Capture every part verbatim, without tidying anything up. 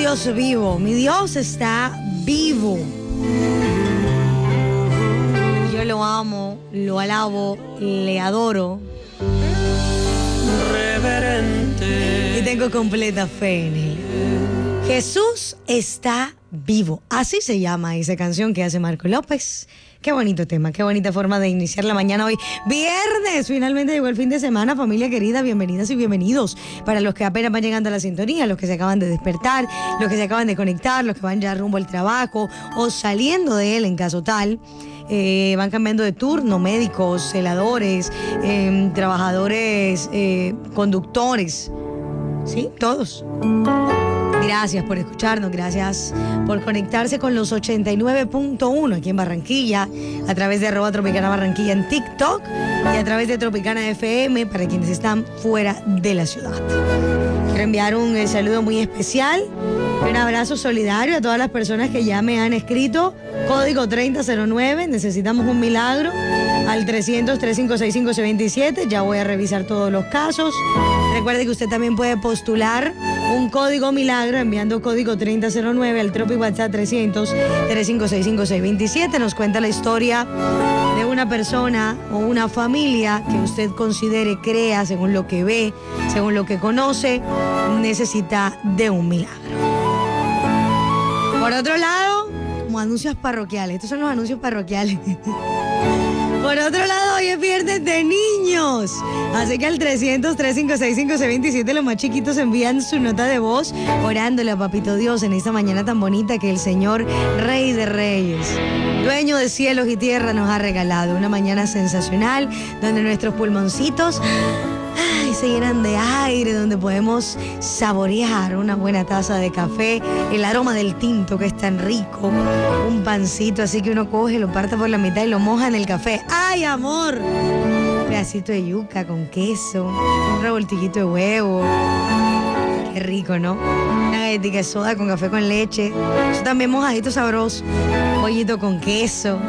Dios vivo, mi Dios está vivo. Yo lo amo, lo alabo, le adoro. Reverente. Y tengo completa fe en él. Jesús está vivo. Así se llama esa canción que hace Marco López. Qué bonito tema, qué bonita forma de iniciar la mañana hoy. Viernes, finalmente llegó el fin de semana, familia querida, bienvenidas y bienvenidos. Para los que apenas van llegando a la sintonía, los que se acaban de despertar, los que se acaban de conectar, los que van ya rumbo al trabajo o saliendo de él en caso tal. Eh, van cambiando de turno, médicos, celadores, eh, trabajadores, eh, conductores, ¿sí? Todos. Gracias por escucharnos, gracias por conectarse con los ochenta y nueve punto uno aquí en Barranquilla, a través de arroba Tropicana Barranquilla en TikTok y a través de Tropicana F M para quienes están fuera de la ciudad. Quiero enviar un eh, saludo muy especial y un abrazo solidario a todas las personas que ya me han escrito. Código treinta cero nueve, necesitamos un milagro, al trescientos, trescientos cincuenta y cinco, C veintisiete. Ya voy a revisar todos los casos. Recuerde que usted también puede postular un código milagro enviando código treinta cero nueve al Tropi WhatsApp trescientos, trescientos cincuenta y cinco, C veintisiete. Nos cuenta la historia de una persona o una familia que usted considere, crea, según lo que ve, según lo que conoce, necesita de un milagro. Por otro lado, como anuncios parroquiales. Estos son los anuncios parroquiales. Por otro lado, hoy es viernes de niños. Así que al trescientos, trescientos cincuenta y cinco, C veintisiete los más chiquitos envían su nota de voz orándole a Papito Dios en esta mañana tan bonita que el Señor, Rey de Reyes, dueño de cielos y tierra, nos ha regalado. Una mañana sensacional donde nuestros pulmoncitos ay, se llenan de aire, donde podemos saborear una buena taza de café, el aroma del tinto que es tan rico, un pancito así que uno coge, lo parte por la mitad y lo moja en el café. ¡Ay, amor! Un pedacito de yuca con queso, un revoltillito de huevo. Qué rico, ¿no? Una galletita de soda con café con leche. Eso también mojadito sabroso. Pollito con queso.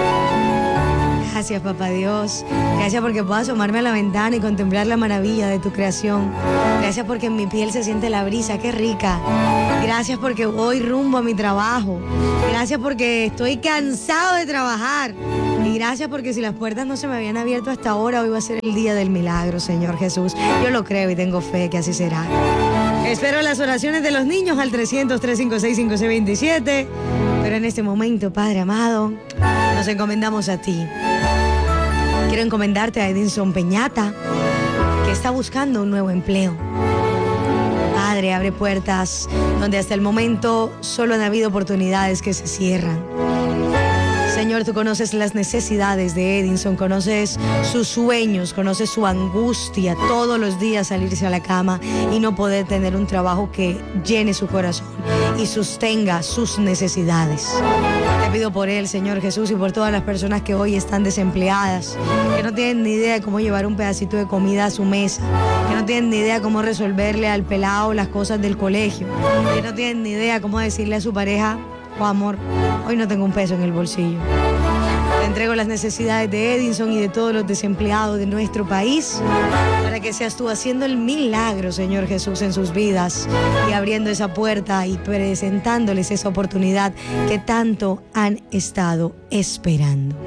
Gracias, papá Dios. Gracias porque puedo asomarme a la ventana y contemplar la maravilla de tu creación. Gracias porque en mi piel se siente la brisa, qué rica. Gracias porque voy rumbo a mi trabajo. Gracias porque estoy cansado de trabajar. Y gracias porque si las puertas no se me habían abierto hasta ahora, hoy va a ser el día del milagro, Señor Jesús. Yo lo creo y tengo fe que así será. Espero las oraciones de los niños al trescientos, trescientos cincuenta y cinco, C veintisiete. Pero en este momento, Padre amado, nos encomendamos a ti. Quiero encomendarte a Edinson Peñata, que está buscando un nuevo empleo. Padre, abre puertas donde hasta el momento solo han habido oportunidades que se cierran. Señor, tú conoces las necesidades de Edinson, conoces sus sueños, conoces su angustia, todos los días salirse a la cama y no poder tener un trabajo que llene su corazón y sostenga sus necesidades. Te pido por él, Señor Jesús, y por todas las personas que hoy están desempleadas, que no tienen ni idea de cómo llevar un pedacito de comida a su mesa, que no tienen ni idea cómo resolverle al pelado las cosas del colegio, que no tienen ni idea cómo decirle a su pareja: oh, amor, hoy no tengo un peso en el bolsillo. Te entrego las necesidades de Edinson y de todos los desempleados de nuestro país, para que seas tú haciendo el milagro, Señor Jesús, en sus vidas y abriendo esa puerta y presentándoles esa oportunidad que tanto han estado esperando.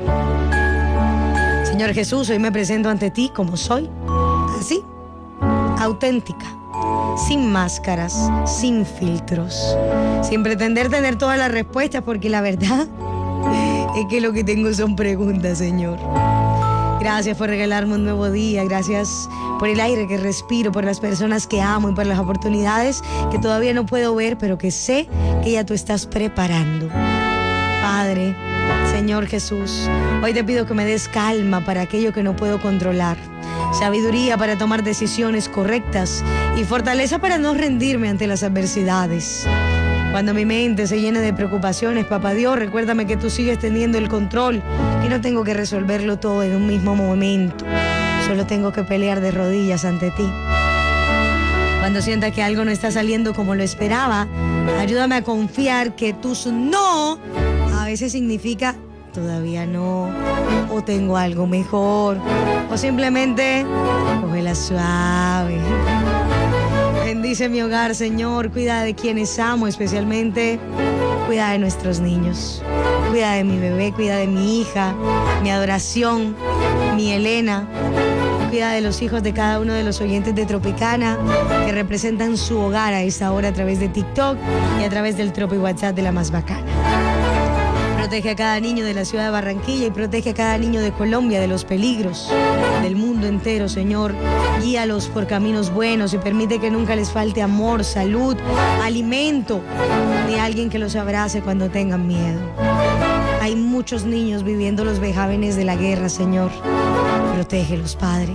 Señor Jesús, hoy me presento ante ti como soy, así, auténtica, sin máscaras, sin filtros, sin pretender tener todas las respuestas, porque la verdad es que lo que tengo son preguntas, Señor. Gracias por regalarme un nuevo día, gracias por el aire que respiro, por las personas que amo y por las oportunidades que todavía no puedo ver, pero que sé que ya tú estás preparando. Padre, Señor Jesús, hoy te pido que me des calma para aquello que no puedo controlar, sabiduría para tomar decisiones correctas y fortaleza para no rendirme ante las adversidades. Cuando mi mente se llene de preocupaciones, papá Dios, recuérdame que tú sigues teniendo el control y no tengo que resolverlo todo en un mismo momento. Solo tengo que pelear de rodillas ante ti. Cuando sienta que algo no está saliendo como lo esperaba, ayúdame a confiar que tus no a veces significa todavía no, o tengo algo mejor, o simplemente cógela suave. Bendice mi hogar, Señor. Cuida de quienes amo, especialmente cuida de nuestros niños. Cuida de mi bebé, cuida de mi hija, mi adoración, mi Elena. Cuida de los hijos de cada uno de los oyentes de Tropicana que representan su hogar a esta hora a través de TikTok y a través del Tropi WhatsApp de la más bacana. Protege a cada niño de la ciudad de Barranquilla y protege a cada niño de Colombia de los peligros del mundo entero, Señor. Guíalos por caminos buenos y permite que nunca les falte amor, salud, alimento, ni alguien que los abrace cuando tengan miedo. Hay muchos niños viviendo los vejámenes de la guerra, Señor. Protégelos, Padre.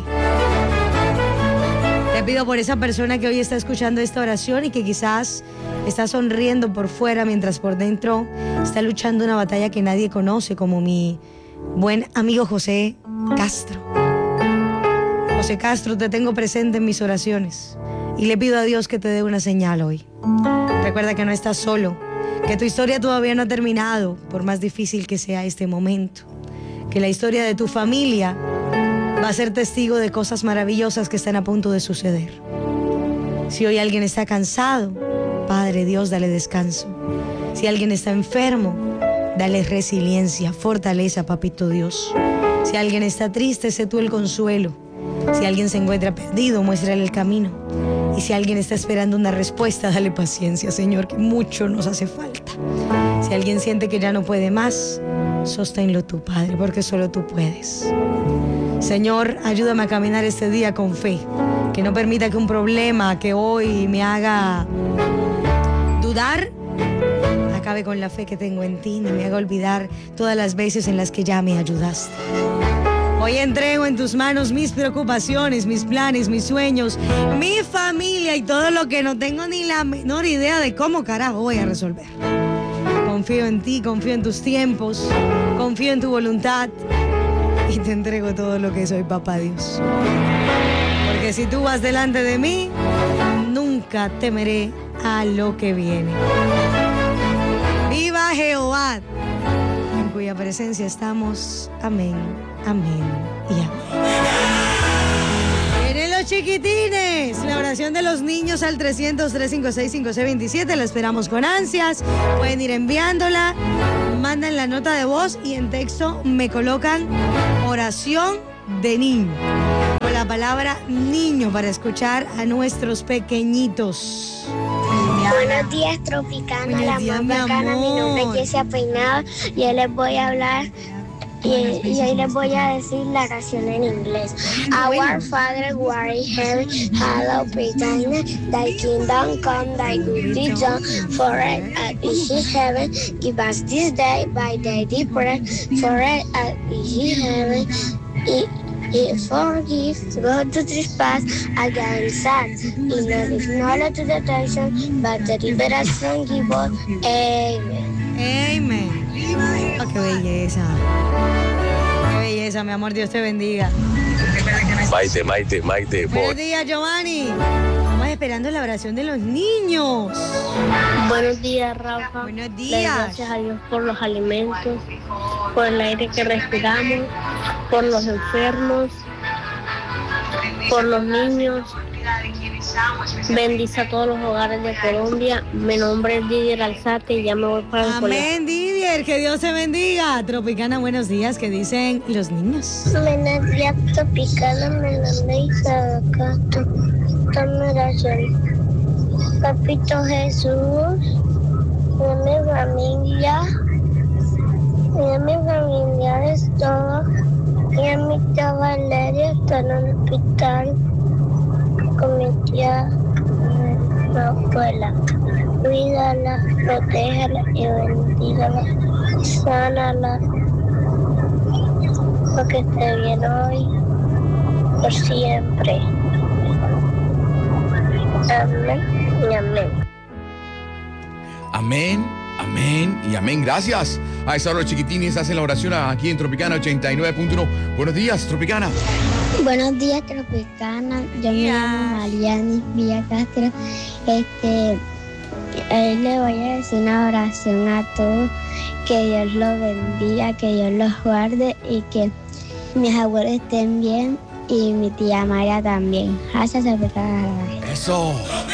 Te pido por esa persona que hoy está escuchando esta oración y que quizás está sonriendo por fuera mientras por dentro está luchando una batalla que nadie conoce, como mi buen amigo José Castro. José Castro, te tengo presente en mis oraciones y le pido a Dios que te dé una señal hoy. Recuerda que no estás solo, que tu historia todavía no ha terminado, por más difícil que sea este momento, que la historia de tu familia va a ser testigo de cosas maravillosas que están a punto de suceder. Si hoy alguien está cansado, Padre Dios, dale descanso. Si alguien está enfermo, dale resiliencia, fortaleza, Papito Dios. Si alguien está triste, sé tú el consuelo. Si alguien se encuentra perdido, muéstrale el camino. Y si alguien está esperando una respuesta, dale paciencia, Señor, que mucho nos hace falta. Si alguien siente que ya no puede más, sosténlo tú, Padre, porque solo tú puedes. Señor, ayúdame a caminar este día con fe, que no permita que un problema que hoy me haga dudar acabe con la fe que tengo en ti, ni me haga olvidar todas las veces en las que ya me ayudaste. Hoy entrego en tus manos mis preocupaciones, mis planes, mis sueños, mi familia y todo lo que no tengo ni la menor idea de cómo carajo voy a resolver. Confío en ti, confío en tus tiempos, confío en tu voluntad y te entrego todo lo que soy, Papá Dios. Porque si tú vas delante de mí, nunca temeré a lo que viene. ¡Viva Jehová! En cuya presencia estamos. Amén, amén y amén. Vienen los chiquitines. La oración de los niños al trescientos, trescientos cincuenta y seis, cincuenta y seis veintisiete. La esperamos con ansias. Pueden ir enviándola. Mandan la nota de voz y en texto me colocan oración de niño. Con la palabra niño para escuchar a nuestros pequeñitos. Buenos días, Tropicana, Buenos la días, más mi bacana. amor. Mi nombre es Jessia Peinado y hoy les voy a hablar y, y hoy les voy a decir la oración en inglés. Our Father, who art in heaven, hallowed be thy name. Thy kingdom come, thy will be done, forever as it is in heaven. Give us this day by daily bread, forever as it is in heaven. Y, y forgive those who trespass against us. And not give knowledge to the temptation, but deliver us from evil. Amen. Amén. Oh, qué belleza. Qué belleza, mi amor. Dios te bendiga. Maite, Maite, Maite. Buenos días, Giovanni. Estamos esperando la oración de los niños. Buenos días, Rafa. Buenos Le doy días. gracias a Dios por los alimentos, por el aire que respiramos, por los enfermos, por los niños. Bendice a todos los hogares de Colombia. Mi nombre es Didier Alzate y ya me voy para el colegio. Amén, Didier. Que Dios te bendiga. Tropicana, buenos días. ¿Qué dicen los niños? Buenos días, Tropicana. Mi nombre es Isabel Castro. Toma oración. Papito Jesús, y a mi familia, y a mis familiares todos, y a mi tía Valeria está en el hospital con mi tía, mi abuela. Cuídala, protégala y bendígala, sánala, para que esté bien hoy, por siempre. Amén y amén. Amén, amén y amén. Gracias. A esa hora los chiquitines hacen la oración aquí en Tropicana ochenta y nueve punto uno. Buenos días, Tropicana. Buenos días, Tropicana. Yo me días. llamo Mariani Villa Castro. Este, hoy le voy a decir una oración a todos. Que Dios los bendiga, que Dios los guarde y que mis abuelos estén bien y mi tía María también. Gracias, Tropicana. Eso.